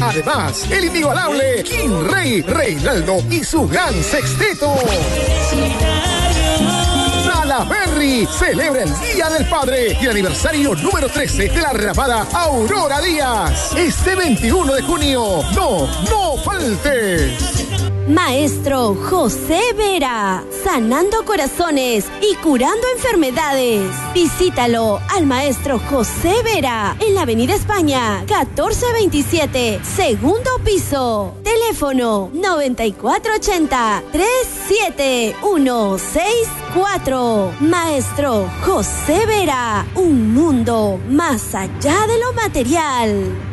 Además, el inigualable King Rey, Reinaldo y su gran sexteto. Salaberry celebra el Día del Padre y el aniversario número 13 de la renovada Aurora Díaz. Este 21 de junio. No faltes. Maestro José Vera, sanando corazones y curando enfermedades. Visítalo al Maestro José Vera en la Avenida España, 1427, segundo piso. Teléfono 9480-37164. Maestro José Vera, un mundo más allá de lo material.